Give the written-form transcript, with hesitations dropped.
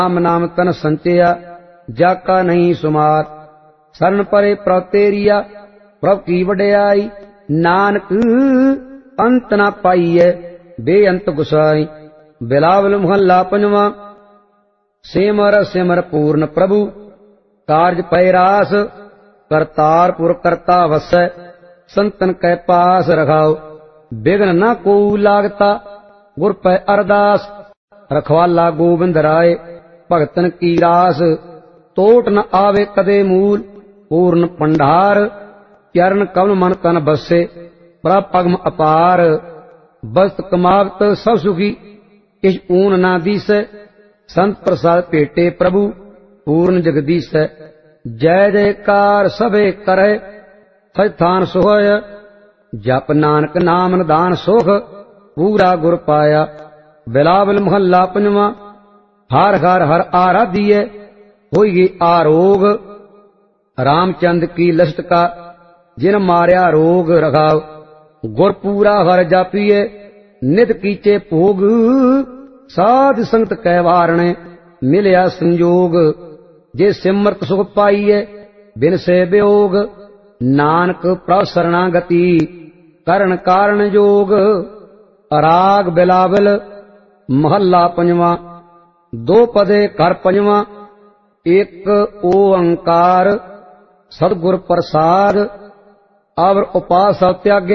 राम नाम तन संचया जाका नहीं सुमार। शरण परे प्रभ तेरिया प्रभ की वड्याई, नानक अंत ना पाईए बेअंत गुसाई। बिलावल महला पंजवा। सिमर सिमर पूर्ण प्रभु कार्य पैरास, करतारपुर करता वसै संतन कै पास रखाओ। बिघ्न न को लागता गुर पै अरदास, रखवाला गोविंद राय भगतन की रास। टोट न आवे कदे मूल पूर्ण पंडार, चरण कमल मन तन बसे प्रभ पगम अपार। बस्त कमावत सब सुखी किछ ऊन ना दीसै, संत प्रसाद भेटे प्रभु पूर्ण जगदीसै। जय जयकार सभे करे सच थान सोहय, जप नानक नाम निदान सुख पूरा गुर पाया। बिलावल महला पंजवा। हर हर हर आराधिए होइए आरोग, रामचंद्र की लसत का जिन मार्या रोग रखाव। गुर पूरा हर जापिए नित कीचे भोग, साध संगत कै वारणे मिलया संजोग। जे सिमरत सुख पाइए बिन से वियोग, नानक प्रभ शरणागति करण कारण जोग। राग बिलावल महला पंजवा। दो पदे कर पंजवा। एक ओंकार सतगुर प्रसाद, अवर उपास त्यागे